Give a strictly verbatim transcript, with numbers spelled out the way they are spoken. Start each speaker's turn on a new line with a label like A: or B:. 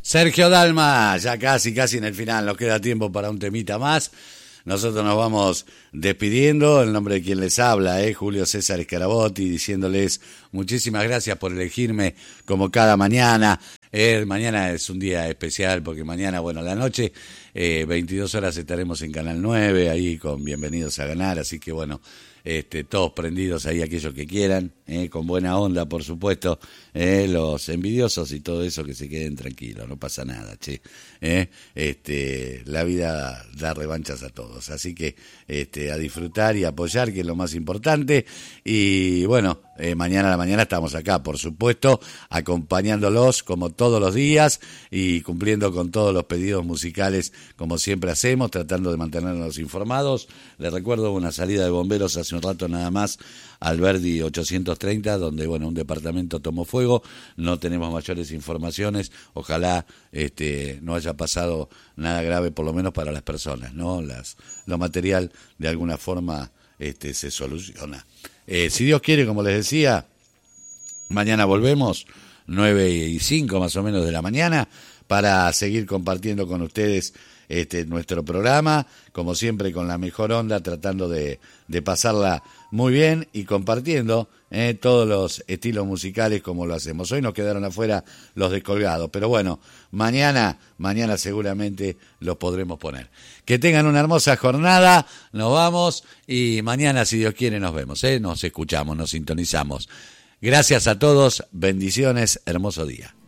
A: Sergio Dalma, ya casi, casi en el final, nos queda tiempo para un temita más. Nosotros nos vamos despidiendo, en nombre de quien les habla, eh, Julio César Scarabotti, diciéndoles muchísimas gracias por elegirme como cada mañana. Eh, mañana es un día especial porque mañana, bueno, a la noche, eh, veintidós horas estaremos en Canal nueve, ahí con Bienvenidos a Ganar, así que bueno, este, todos prendidos ahí aquellos que quieran, eh, con buena onda, por supuesto, eh, los envidiosos y todo eso que se queden tranquilos, no pasa nada, che. Eh, este, la vida da revanchas a todos, así que este, a disfrutar y apoyar, que es lo más importante, y bueno, eh, mañana a la mañana estamos acá, por supuesto, acompañándolos como todos los días y cumpliendo con todos los pedidos musicales como siempre hacemos, tratando de mantenernos informados. Les recuerdo una salida de bomberos hace un rato nada más, Alberdi ochocientos treinta, donde bueno, un departamento tomó fuego, no tenemos mayores informaciones, ojalá este, no haya pasado nada grave, por lo menos para las personas, ¿no? Las, lo material de alguna forma este, se soluciona. Eh, si Dios quiere, como les decía, mañana volvemos, nueve y cinco más o menos de la mañana, para seguir compartiendo con ustedes este nuestro programa, como siempre con la mejor onda, tratando de, de pasarla muy bien y compartiendo eh, todos los estilos musicales como lo hacemos. Hoy nos quedaron afuera los descolgados, pero bueno, mañana, mañana seguramente los podremos poner. Que tengan una hermosa jornada, nos vamos y mañana, si Dios quiere, nos vemos, eh, nos escuchamos, nos sintonizamos. Gracias a todos, bendiciones, hermoso día.